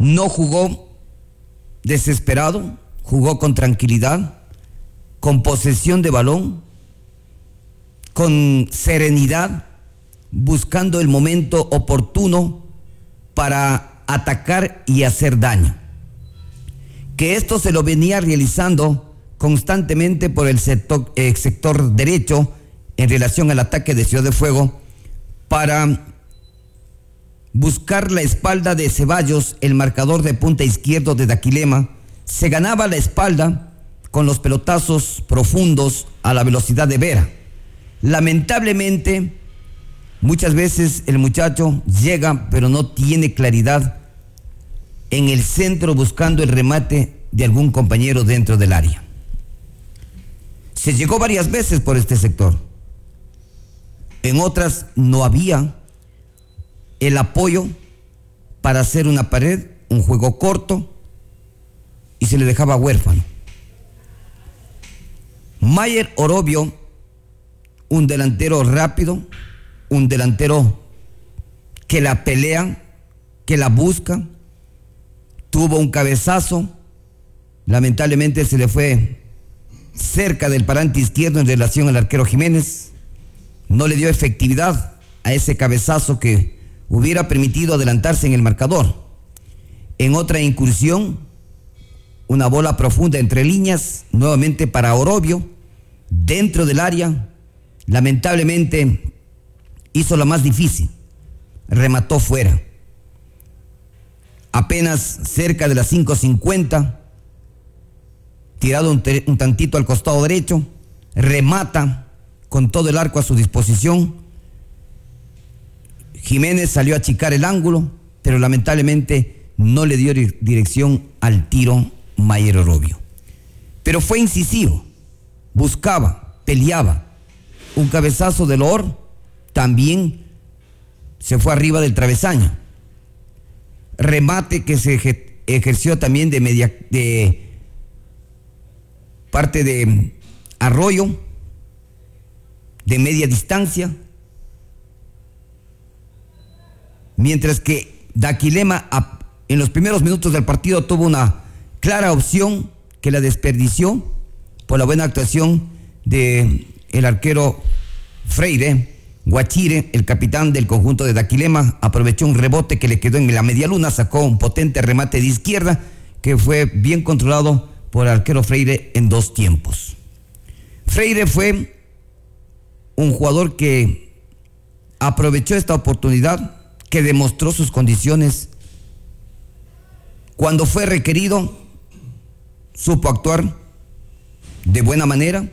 No jugó desesperado, jugó con tranquilidad, con posesión de balón, con serenidad, buscando el momento oportuno para atacar y hacer daño. Que esto se lo venía realizando constantemente por el sector derecho en relación al ataque de Ciudad de Fuego para buscar la espalda de Ceballos, el marcador de punta izquierdo de Daquilema. Se ganaba la espalda con los pelotazos profundos a la velocidad de Vera. Lamentablemente, muchas veces el muchacho llega, pero no tiene claridad en el centro buscando el remate de algún compañero dentro del área. Se llegó varias veces por este sector. En otras no había el apoyo para hacer una pared, un juego corto, y se le dejaba huérfano. Mayer Orobio, un delantero rápido, un delantero que la pelea, que la busca, tuvo un cabezazo, lamentablemente se le fue cerca del parante izquierdo en relación al arquero Jiménez, no le dio efectividad a ese cabezazo que hubiera permitido adelantarse en el marcador. En otra incursión, una bola profunda entre líneas, nuevamente para Orobio, dentro del área, lamentablemente hizo la más difícil, remató fuera. Apenas cerca de las 5:50, tirado un tantito al costado derecho, remata con todo el arco a su disposición. Jiménez salió a achicar el ángulo, pero lamentablemente no le dio dirección al tiro Mayer Orobio. Pero fue incisivo, buscaba, peleaba. Un cabezazo de Loor también se fue arriba del travesaño. Remate que se ejerció también de parte de Arroyo, de media distancia, mientras que Daquilema en los primeros minutos del partido tuvo una clara opción que la desperdició por la buena actuación de el arquero Freire. Guachire, el capitán del conjunto de Daquilema, aprovechó un rebote que le quedó en la media luna, sacó un potente remate de izquierda que fue bien controlado por el arquero Freire en 2 tiempos. Freire fue un jugador que aprovechó esta oportunidad, que demostró sus condiciones. Cuando fue requerido, supo actuar de buena manera,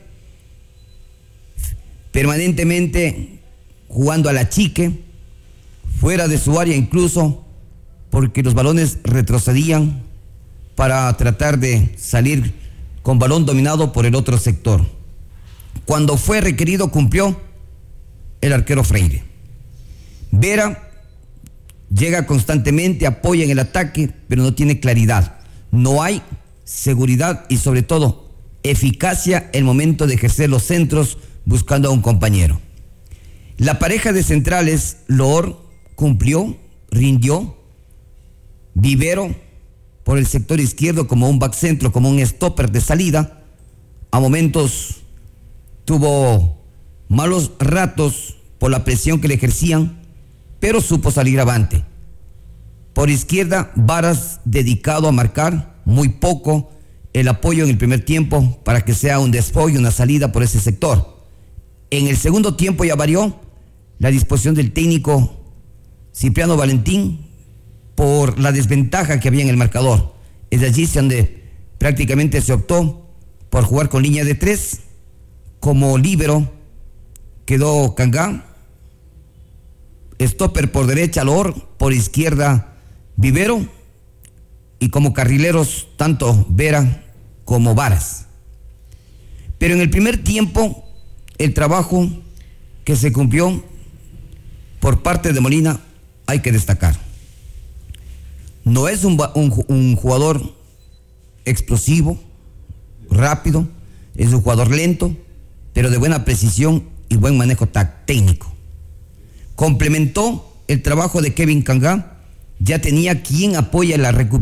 permanentemente jugando a la chique, fuera de su área incluso, porque los balones retrocedían para tratar de salir con balón dominado por el otro sector. Cuando fue requerido, cumplió el arquero Freire. Vera llega constantemente, apoya en el ataque, pero no tiene claridad. No hay seguridad y sobre todo eficacia en el momento de ejercer los centros buscando a un compañero. La pareja de centrales, Loor, cumplió, rindió. Vivero por el sector izquierdo como un back centro, como un stopper de salida. A momentos tuvo malos ratos por la presión que le ejercían, pero supo salir avante. Por izquierda, Varas, dedicado a marcar, muy poco el apoyo en el primer tiempo para que sea un despojo, una salida por ese sector. En el segundo tiempo ya varió la disposición del técnico Cipriano Valentín por la desventaja que había en el marcador. Es allí donde prácticamente se optó por jugar con línea de 3. Como líbero quedó Cangá, stopper por derecha Loor, por izquierda Vivero, y como carrileros tanto Vera como Varas. Pero en el primer tiempo el trabajo que se cumplió por parte de Molina hay que destacar. No es un jugador explosivo, rápido, es un jugador lento, pero de buena precisión y buen manejo técnico. Complementó el trabajo de Kevin Cangá, ya tenía quien apoya la recuperación